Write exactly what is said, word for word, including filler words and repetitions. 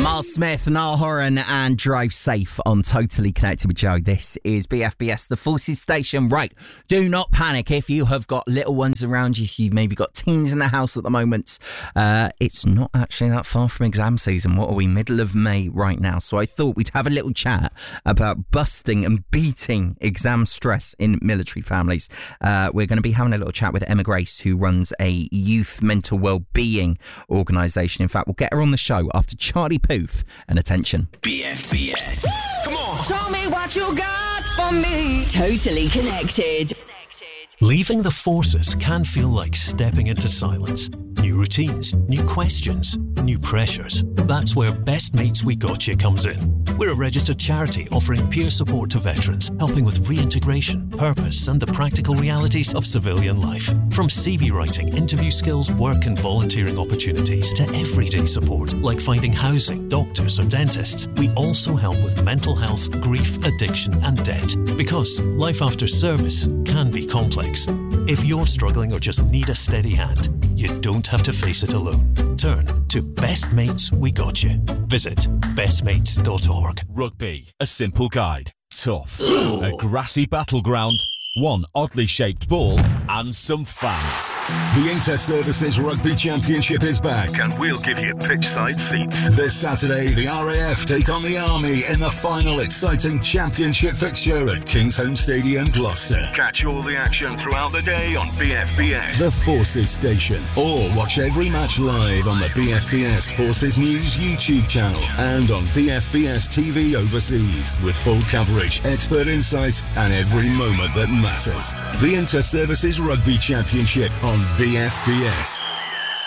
Miles Smith, Niall Horan and Drive Safe on Totally Connected with Joe. This is B F B S, the Forces Station. Right, do not panic if you have got little ones around you, if you've maybe got teens in the house at the moment. Uh, it's not actually that far from exam season. What are we, middle of May right now? So I thought we'd have a little chat about busting and beating exam stress in military families. Uh, we're going to be having a little chat with Emma Grace, who runs a youth mental well-being organisation. In fact, we'll get her on the show after Charlie Puth and Attention. B F B S. Come on. Show me what you got for me. Totally Connected. Leaving the forces can feel like stepping into silence. New routines, new questions, new pressures. That's where Best Mates We Got You comes in. We're a registered charity offering peer support to veterans, helping with reintegration, purpose and the practical realities of civilian life. From C V writing, interview skills, work and volunteering opportunities to everyday support like finding housing, doctors or dentists. We also help with mental health, grief, addiction and debt. Because life after service can be complex. If you're struggling or just need a steady hand, you don't have to face it alone. Turn to Best Mates We Got You. Visit best mates dot org. Rugby, a simple guide. Tough. A grassy battleground, one oddly shaped ball, and some fans. The Inter-Services Rugby Championship is back, and we'll give you pitchside seats. This Saturday, the R A F take on the Army in the final exciting championship fixture at Kingsholm Stadium, Gloucester. Catch all the action throughout the day on B F B S, the Forces Station, or watch every match live on the B F B S Forces News YouTube channel and on B F B S T V overseas, with full coverage, expert insight, and every moment that matters. The Inter-Services Rugby Championship on B F B S.